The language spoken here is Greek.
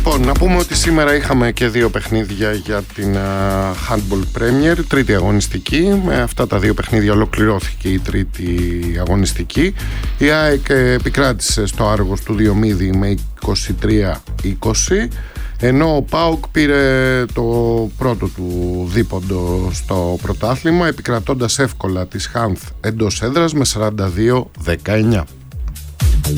Λοιπόν, να πούμε ότι σήμερα είχαμε και δύο παιχνίδια για την Handball Premier, τρίτη αγωνιστική. Με αυτά τα δύο παιχνίδια ολοκληρώθηκε η τρίτη αγωνιστική. Η ΑΕΚ επικράτησε στο Άργος του Διομήδη με 23-20, ενώ ο ΠΑΟΚ πήρε το πρώτο του δίποντο στο πρωτάθλημα, επικρατώντας εύκολα της Χάνθ εντός έδρας με 42-19.